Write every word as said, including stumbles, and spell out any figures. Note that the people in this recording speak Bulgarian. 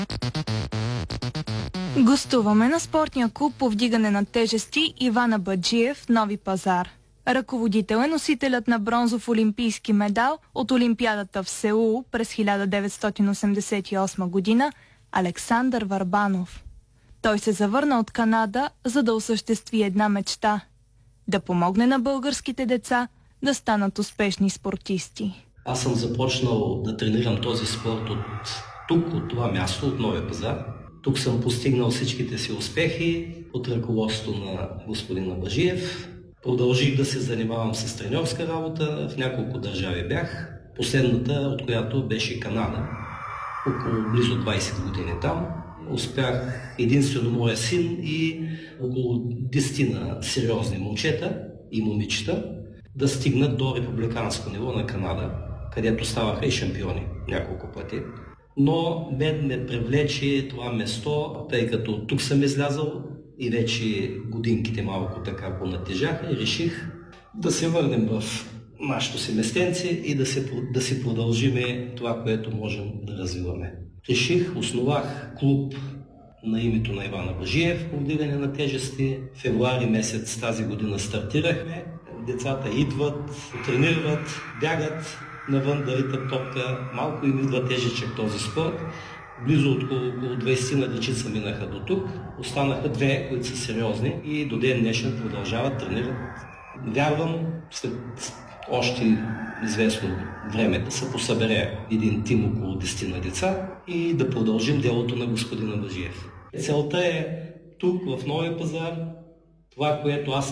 Гостуваме на спортния клуб по вдигане на тежести Иван Абаджиев, Нови пазар. Ръководител е носителят на бронзов олимпийски медал от Олимпиадата в Сеул през хиляда деветстотин осемдесет и осма година Александър Върбанов. Той се завърна от Канада, за да осъществи една мечта – да помогне на българските деца да станат успешни спортисти. Аз съм започнал да тренирам този спорт от тук, от това място, от Новия пазар. Тук съм постигнал всичките си успехи под ръководството на господин Абаджиев. Продължих да се занимавам с треньорска работа, в няколко държави бях. Последната, от която беше Канада, около близо двайсет години там. Успях единствено моя син и около десет сериозни момчета и момичета да стигнат до републиканско ниво на Канада, където ставаха и шампиони няколко пъти. Но мен ме привлече това место, тъй като тук съм излязъл и вече годинките малко така понатежаха и реших да се върнем в нашето си местенце и да, се, да си продължиме това, което можем да развиваме. Реших, основах клуб на името на Иван Абаджиев по вдигане на тежести. Февруари месец тази година стартирахме. Децата идват, тренират, бягат навън да ритат топка. Малко им идва тежечък този спорт. Близо от около двайсет на дечица минаха до тук. Останаха две, които са сериозни и до ден днешен продължават, тренират. Вярвам, след още известно време да се посъбере един тим около десет на деца и да продължим делото на господин Абаджиев. Целта е тук, в Новия пазар, това, което аз